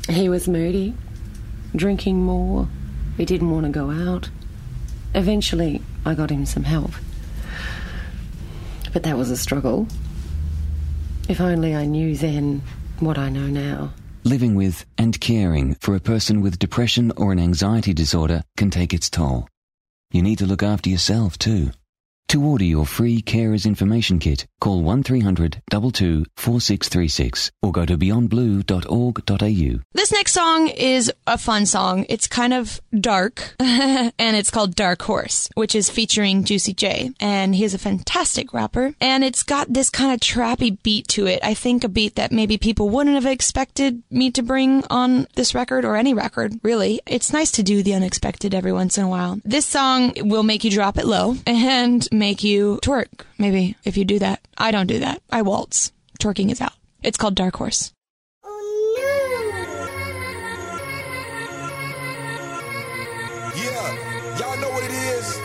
He was moody, drinking more. He didn't want to go out. Eventually, I got him some help. But that was a struggle. If only I knew then what I know now. Living with and caring for a person with depression or an anxiety disorder can take its toll. You need to look after yourself too. To order your free Carers Information Kit, call 1300 22 4636 or go to beyondblue.org.au. This next song is a fun song. It's kind of dark, and it's called Dark Horse, which is featuring Juicy J. And he's a fantastic rapper, and it's got this kind of trappy beat to it. I think a beat that maybe people wouldn't have expected me to bring on this record, or any record, really. It's nice to do the unexpected every once in a while. This song will make you drop it low and make you twerk, maybe, if you do that. I don't do that. I waltz. Twerking is out. It's called Dark Horse. Yeah, y'all know what it is.